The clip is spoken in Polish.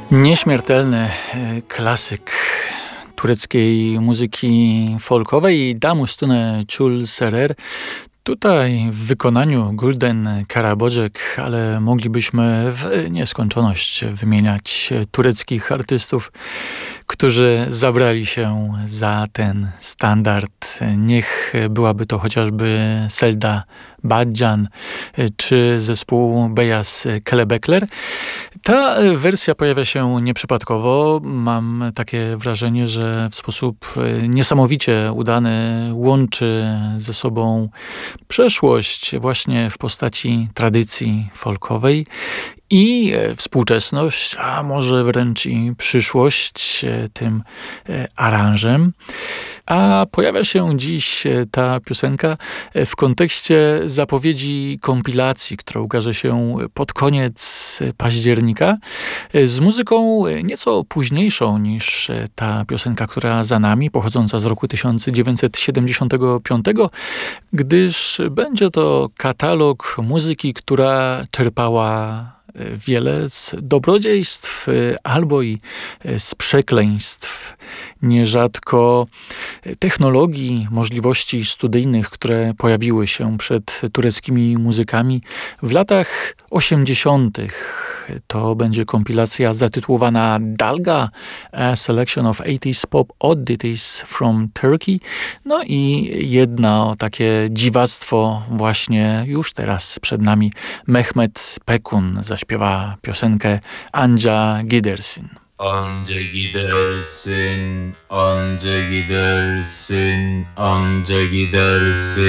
Nieśmiertelny klasyk tureckiej muzyki folkowej Damustune Çul Serer. Tutaj w wykonaniu Gülden Karabocek, ale moglibyśmy w nieskończoność wymieniać tureckich artystów, którzy zabrali się za ten standard. Niech byłaby to chociażby Selda Bağcan czy zespół Beyaz Kelebekler. Ta wersja pojawia się nieprzypadkowo. Mam takie wrażenie, że w sposób niesamowicie udany łączy ze sobą przeszłość właśnie w postaci tradycji folkowej i współczesność, a może wręcz i przyszłość tym aranżem. A pojawia się dziś ta piosenka w kontekście zapowiedzi kompilacji, która ukaże się pod koniec października, z muzyką nieco późniejszą niż ta piosenka, która za nami, pochodząca z roku 1975, gdyż będzie to katalog muzyki, która czerpała wiele z dobrodziejstw albo i z przekleństw. Nierzadko technologii, możliwości studyjnych, które pojawiły się przed tureckimi muzykami w latach 80. To będzie kompilacja zatytułowana Dalga, a Selection of 80s Pop Oddities from Turkey. No i jedno takie dziwactwo właśnie już teraz przed nami. Mehmet Pekun zaśpiewa piosenkę Anca Gidersin. Anca gidersin, anca gidersin, anca gidersin.